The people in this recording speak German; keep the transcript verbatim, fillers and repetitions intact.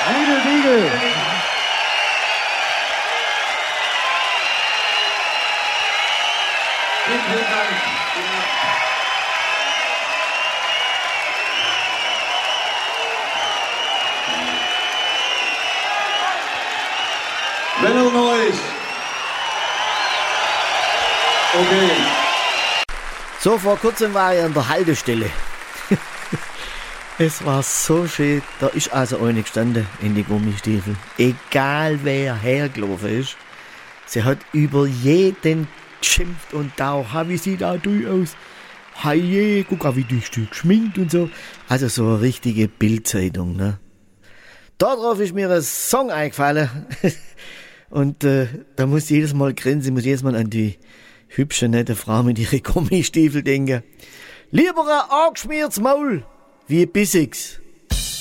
Riegel, Riegel. Vielen, vielen Dank. Wenn er neu ist. Okay. So, vor kurzem war ich an der Haltestelle. Es war so schön. Da ist also eine gestanden in die Gummistiefel. Egal wer hergelaufen ist. Sie hat über jeden geschimpft und da, wie sieht da du aus? Hey, guck mal, wie du geschminkt und so. Also so eine richtige Bildzeitung, ne? Darauf ist mir ein Song eingefallen. Und äh, da muss ich jedes Mal grinsen, ich muss jedes Mal an die hübsche, nette Frau mit ihren Gummistiefel denken. Lieber ein angeschmiertes Maul wie ein bissiges.